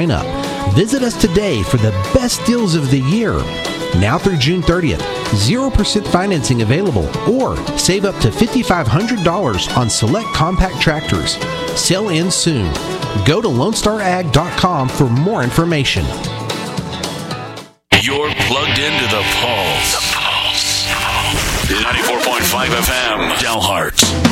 sign-up. Visit us today for the best deals of the year. Now through June 30th, 0% financing available, or save up to $5,500 on select compact tractors. Sale ends soon. Go to LoneStarAg.com for more information. You're plugged into the Pulse. 94.5 FM, Dalhart.